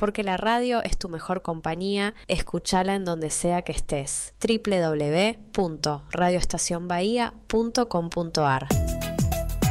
porque la radio es tu mejor compañía. Escúchala en donde sea que estés. www.radioestacionbahía.com.ar